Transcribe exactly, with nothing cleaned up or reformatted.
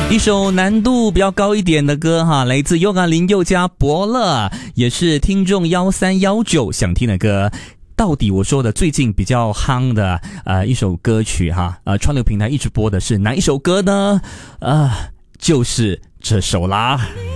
一首难度比较高一点的歌哈，来自尤嘎林宥嘉伯乐，也是听众一三一九想听的歌。到底我说的最近比较夯的呃一首歌曲哈，呃串流平台一直播的是哪一首歌呢？呃就是这首啦。